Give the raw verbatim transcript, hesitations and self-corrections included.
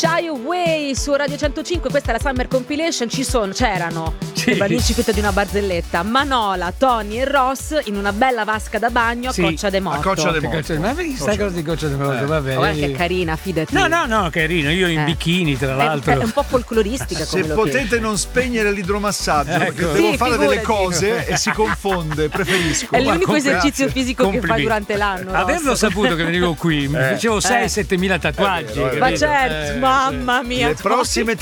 Shy Away su Radio centocinque, questa è la Summer Compilation. Ci sono, c'erano sì. l'incipit di una barzelletta, Manola, Tony e Ross in una bella vasca da bagno a sì. Coccia de Morto. A Coccia de Morto. Ma perché sta cosa di Coccia de Morto? Eh. Va bene. Guarda che è carina, fidati. No, no, no, carino. Io in Eh. bikini, tra l'altro. È, è un po' folcloristica come Se location. potete non spegnere l'idromassaggio, Ecco. perché Sì, devo fare delle figurati. cose e si confonde, preferisco. È l'unico compli- esercizio fisico che fa complimenti. durante l'anno. Averlo Ross. saputo che venivo qui, mi Eh. facevo sei Eh. sette mila tatuaggi. Eh, vero, è Ma capito? certo, Eh, mamma mia. Le prossime